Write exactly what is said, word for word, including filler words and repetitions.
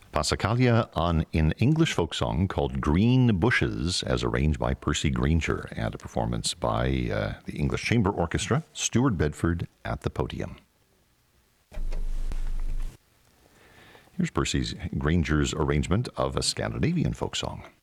Passacaglia on an English folk song called Green Bushes, as arranged by Percy Grainger, and a performance by uh, the English Chamber Orchestra, Stuart Bedford at the podium. Here's Percy Grainger's arrangement of a Scandinavian folk song.